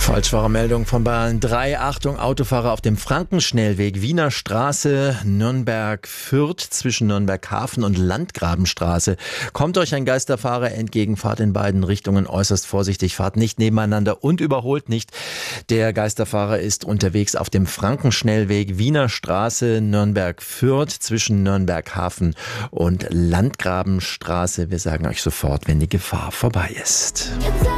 Falschfahrer Meldung von Bayern 3. Achtung, Autofahrer auf dem Frankenschnellweg, Wiener Straße, Nürnberg-Fürth zwischen Nürnberg-Hafen und Landgrabenstraße. Kommt euch ein Geisterfahrer entgegen, fahrt in beiden Richtungen äußerst vorsichtig, fahrt nicht nebeneinander und überholt nicht. Der Geisterfahrer ist unterwegs auf dem Frankenschnellweg, Wiener Straße, Nürnberg-Fürth zwischen Nürnberg-Hafen und Landgrabenstraße. Wir sagen euch sofort, wenn die Gefahr vorbei ist.